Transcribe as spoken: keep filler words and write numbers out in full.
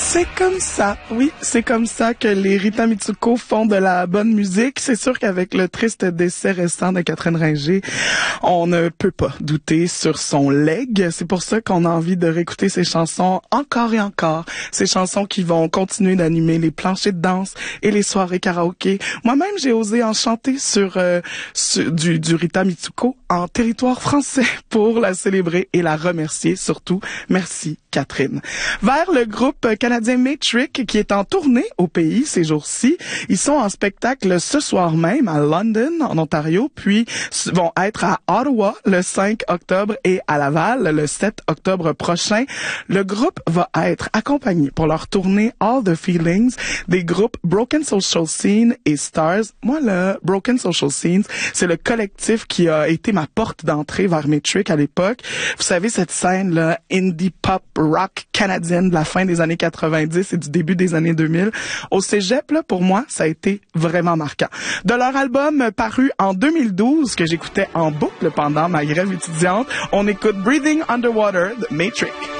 C'est comme ça, oui, c'est comme ça que les Rita Mitsuko font de la bonne musique. C'est sûr qu'avec le triste décès récent de Catherine Ringer, on ne peut pas douter sur son legs. C'est pour ça qu'on a envie de réécouter ses chansons encore et encore. Ces chansons qui vont continuer d'animer les planchers de danse et les soirées karaoké. Moi-même, j'ai osé en chanter sur, euh, sur du, du Rita Mitsuko en territoire français pour la célébrer et la remercier surtout. Merci, Catherine. Vers le groupe canadien Matric qui est en tournée au pays ces jours-ci. Ils sont en spectacle ce soir même à London, en Ontario, puis vont être à Ottawa le cinq octobre et à Laval le sept octobre prochain. Le groupe va être accompagné pour leur tournée All the Feelings des groupes Broken Social Scene et Stars. Moi, le Broken Social Scenes, c'est le collectif qui a été ma porte d'entrée vers Matric à l'époque. Vous savez, cette scène-là, indie pop rock canadienne de la fin des années quatre-vingt-dix et du début des années deux mille. Au cégep, là, pour moi, ça a été vraiment marquant. De leur album paru en deux mille douze, que j'écoutais en boucle pendant ma grève étudiante, on écoute Breathing Underwater de Matric.